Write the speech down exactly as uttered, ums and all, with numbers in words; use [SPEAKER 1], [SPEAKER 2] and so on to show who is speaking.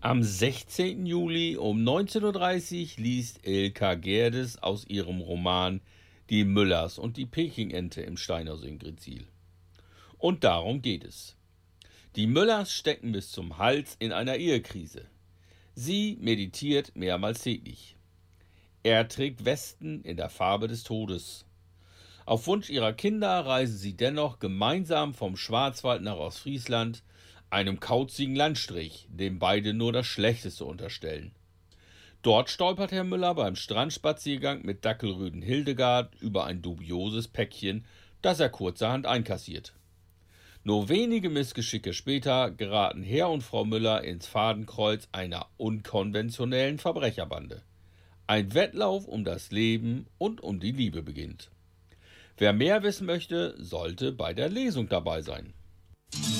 [SPEAKER 1] Am sechzehnten Juli um neunzehn Uhr dreißig liest Ilka Gerdes aus ihrem Roman Die Müllers und die Pekingente im Steinhaus in Grenzil. Und darum geht es. Die Müllers stecken bis zum Hals in einer Ehekrise. Sie meditiert mehrmals täglich. Er trägt Westen in der Farbe des Todes. Auf Wunsch ihrer Kinder reisen sie dennoch gemeinsam vom Schwarzwald nach Ostfriesland, einem kauzigen Landstrich, dem beide nur das Schlechteste unterstellen. Dort stolpert Herr Müller beim Strandspaziergang mit Dackelrüden Hildegard über ein dubioses Päckchen, das er kurzerhand einkassiert. Nur wenige Missgeschicke später geraten Herr und Frau Müller ins Fadenkreuz einer unkonventionellen Verbrecherbande. Ein Wettlauf um das Leben und um die Liebe beginnt. Wer mehr wissen möchte, sollte bei der Lesung dabei sein.